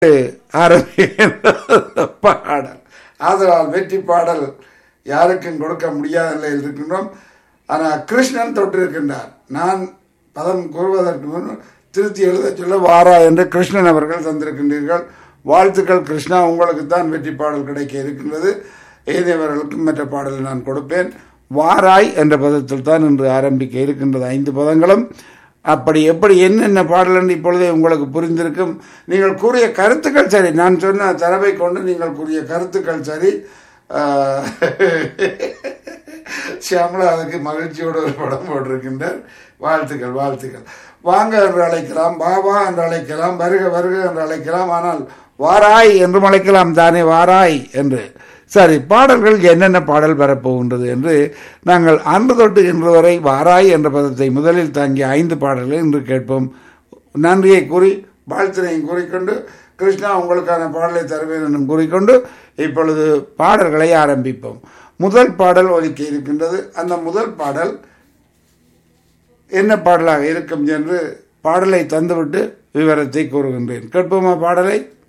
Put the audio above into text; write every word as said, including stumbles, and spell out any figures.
ஆரம்பிக்கின்ற பாடல். ஆதலால் வெற்றி பாடல் யாருக்கும் கொடுக்க முடியாத நிலையில் இருக்கின்றோம். ஆனால் கிருஷ்ணன் தொட்டிருக்கின்றார். நான் பதம் கூறுவதற்கு முன் திருத்தி எழுத சொல்ல வாரா என்று கிருஷ்ணன் அவர்கள் தந்திருக்கின்றீர்கள். வாழ்த்துக்கள் கிருஷ்ணா, உங்களுக்கு தான் வெற்றி பாடல் கிடைக்க இருக்கின்றது. ஏனையவர்களுக்கும் மற்ற பாடலை நான் கொடுப்பேன். வாராய் என்ற பதத்தில் தான் இன்று ஆரம்பிக்க இருக்கின்றது ஐந்து பதங்களும். அப்படி எப்படி என்னென்ன பாடல் என்று இப்பொழுதே உங்களுக்கு புரிந்திருக்கும். நீங்கள் கூறிய கருத்துக்கள் சரி, நான் சொன்ன தரவை கொண்டு நீங்கள் கூறிய கருத்துக்கள் சரி. சியாமலா அதுக்கு மகிழ்ச்சியோடு ஒரு படம் போட்டிருக்கின்றார். வாழ்த்துக்கள் வாழ்த்துக்கள். வாங்க என்று அழைக்கலாம், பாபா என்று அழைக்கலாம், வருக வருக என்று அழைக்கலாம். ஆனால் வாராய் என்றும் அழைக்கலாம் தானே, வாராய் என்று. சரி, பாடல்கள் என்னென்ன பாடல் வரப்போகின்றது என்று நாங்கள் அன்று தொட்டு இன்று வரை வாராய் என்ற பதத்தை முதலில் தாங்கிய ஐந்து பாடல்களை இன்று கேட்போம். நன்றியை கூறி வாழ்த்தினையும் கூறிக்கொண்டு கிருஷ்ணா உங்களுக்கான பாடலை தருவேன் என்றும் கூறிக்கொண்டு இப்பொழுது பாடல்களை ஆரம்பிப்போம். முதல் பாடல் ஒலிக்க இருக்கின்றது. அந்த முதல் பாடல் என்ன பாடலாக இருக்கும் என்று பாடலை தந்துவிட்டு விவரத்தை கூறுகின்றேன். கேட்போமா பாடலை?